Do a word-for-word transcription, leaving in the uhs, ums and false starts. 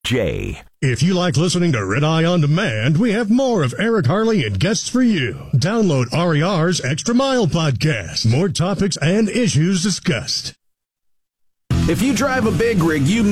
J. If you like listening to Red Eye On Demand, we have more of Eric Harley and guests for you. Download R E R's Extra Mile podcast. More topics and issues discussed. If you drive a big rig, you